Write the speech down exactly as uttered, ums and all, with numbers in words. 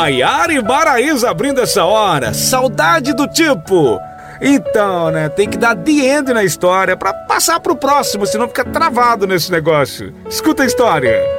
Maiara e Maraísa abrindo essa hora. Saudade do tipo. Então, né, tem que dar the end na história pra passar pro próximo, senão fica travado nesse negócio. Escuta a história.